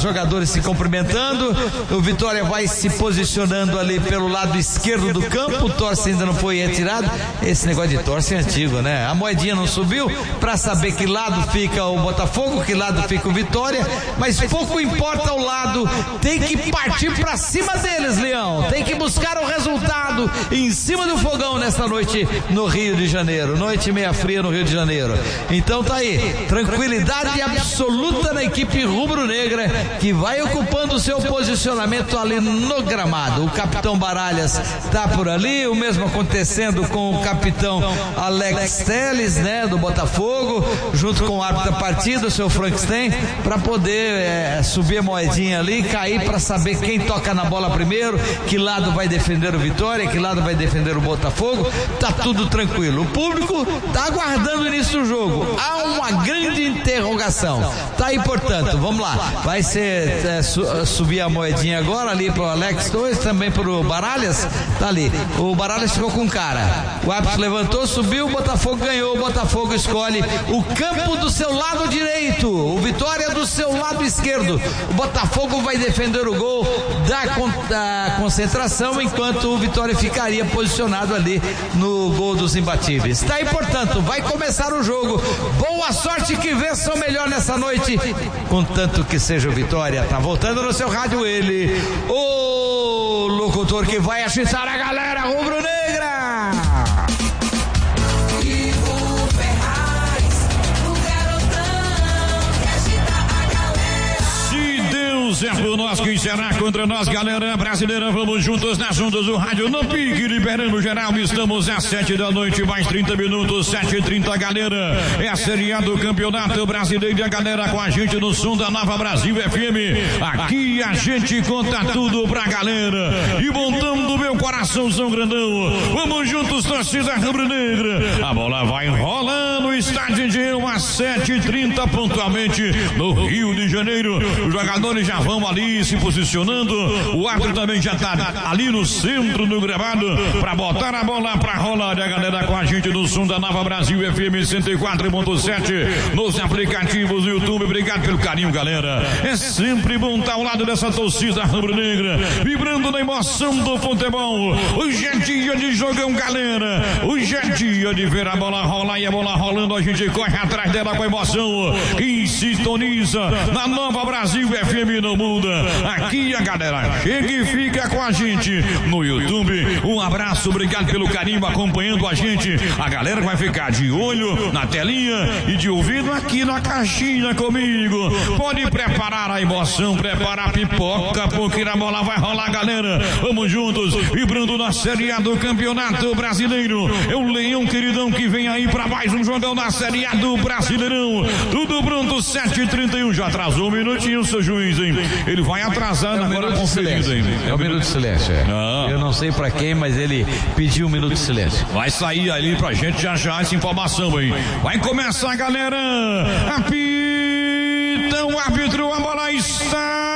jogadores se cumprimentando. O Vitória vai se posicionando ali pelo lado esquerdo do campo. O torce ainda não foi retirado. Esse negócio de torce é antigo, né? A moedinha não subiu para saber que lado fica o Botafogo, que lado fica o Vitória, mas pouco importa o lado, tem que partir para cima deles, Leão. Tem que buscar o resultado em cima do fogão nesta noite no Rio de Janeiro. Noite meia fria no Rio de Janeiro. Então tá aí, tranquilidade absoluta na equipe rubro-negra, que vai ocupando o seu posicionamento ali no gramado. O capitão Baralhas tá por ali, o mesmo acontecendo com o capitão Alex Telles, né, do Botafogo, junto com o árbitro da partida, o seu Frankenstein, para poder subir a moedinha ali e cair para saber quem toca na bola primeiro, que lado vai defender o Vitória, que lado vai defender o Botafogo. Tá tudo tranquilo. O público tá aguardando o início do jogo. Há uma grande interrogação. Tá aí, portanto, vamos lá. Vai ser subir a moedinha agora ali pro Alex Torres, também pro Baralhas. Tá ali. O Baralhas ficou com cara. O árbitro levantou, subiu, o Botafogo ganhou. O Botafogo escolhe o campo do seu lado direito, o Vitória do seu lado esquerdo. O Botafogo vai defender o gol da concentração, enquanto o Vitória ficaria posicionado ali no gol dos imbatíveis. Tá aí, portanto, vai começar o jogo. Boa sorte, que vença o melhor nessa noite, contanto que seja o Vitória. Tá voltando no seu rádio ele, o locutor que vai agitar a galera rubro-negra. É por nós, quem será contra nós, galera brasileira. Vamos juntos nas ondas do rádio no pique, liberando geral. Estamos às 7 da noite, mais 30 minutos, 7h30, galera. É a Série A do Campeonato Brasileiro e a galera com a gente no som da Nova Brasil FM. Aqui a gente conta tudo pra galera. E montando do meu coraçãozão grandão. Vamos juntos, torcida rubro-negra. A bola vai rolando, o estádio de às 7h30, pontualmente no Rio de Janeiro. Os jogadores já vão ali se posicionando. O árbitro também já tá ali no centro do gramado para botar a bola para rolar. A galera com a gente no som da Nova Brasil FM 104.7 nos aplicativos do YouTube. Obrigado pelo carinho, galera. É sempre bom estar ao lado dessa torcida rubro-negra, vibrando na emoção do futebol. Hoje é dia de jogão, galera. Hoje é dia de ver a bola rolar, e a bola rolando a gente corre atrás dela com emoção. Quem sintoniza na Nova Brasil FM não muda. Aqui a galera chega e fica com a gente no YouTube. Um abraço, obrigado pelo carinho acompanhando a gente. A galera vai ficar de olho na telinha e de ouvido aqui na caixinha comigo. Pode preparar a emoção, preparar a pipoca, porque a bola vai rolar, galera. Vamos juntos, vibrando na Série A do Campeonato Brasileiro. É o Leão queridão que vem aí para mais um jogão da Série A do Brasileirão. Tudo pronto, 7h31. Já atrasou um minutinho, seu juiz, hein? Ele vai atrasando agora conferindo ainda. É o minuto de silêncio, é. Eu não sei pra quem, mas ele pediu um minuto de silêncio. Vai sair ali pra gente já essa informação aí. Vai começar, galera. Apita o árbitro, a bola está